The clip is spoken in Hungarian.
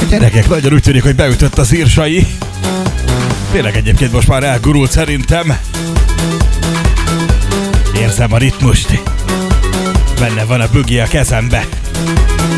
Gyerekek, nagyon úgy tűnik, hogy beütött az írsai. Tényleg egyébként most már elgurult szerintem. Érzem a ritmust. Benne van a bügi a kezembe.